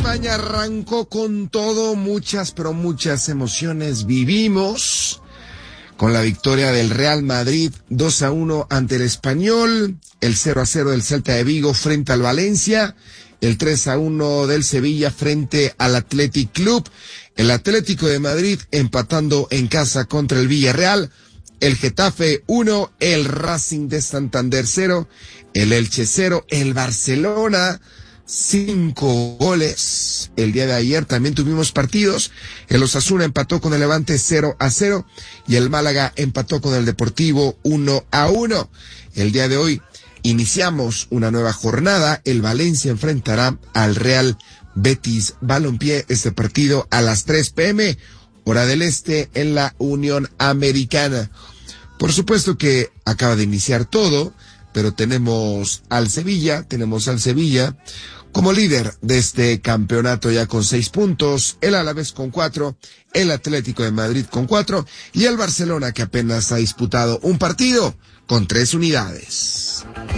España arrancó con todo, muchas, pero muchas emociones vivimos con la victoria del Real Madrid 2-1 ante el Español, el 0-0 del Celta de Vigo frente al Valencia, el 3-1 del Sevilla frente al Athletic Club, el Atlético de Madrid empatando en casa contra el Villarreal, el Getafe 1, el Racing de Santander 0, el Elche 0, el Barcelona 5 goles. El día de ayer también tuvimos partidos. El Osasuna empató con el Levante 0-0 y el Málaga empató con el Deportivo 1-1. El día de hoy iniciamos una nueva jornada. El Valencia enfrentará al Real Betis Balompié. Este partido a las 3 p.m, hora del este, en la Unión Americana. Por supuesto que acaba de iniciar todo, pero tenemos al Sevilla como líder de este campeonato ya con 6 puntos, el Alavés con 4, el Atlético de Madrid con 4 y el Barcelona, que apenas ha disputado un partido, con 3 unidades.